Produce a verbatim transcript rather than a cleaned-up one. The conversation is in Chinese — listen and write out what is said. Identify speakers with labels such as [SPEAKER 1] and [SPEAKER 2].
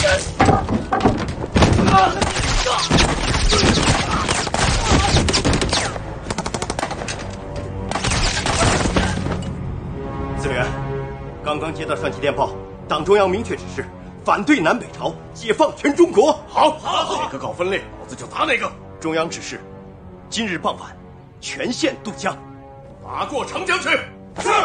[SPEAKER 1] 子元，刚刚接到上级电报，党中央明确指示，反对南北朝，解放全中国。
[SPEAKER 2] 好，好，哪个搞分裂，老子就砸哪个。
[SPEAKER 1] 中央指示，今日傍晚，全线渡江，
[SPEAKER 2] 打过长江去。是。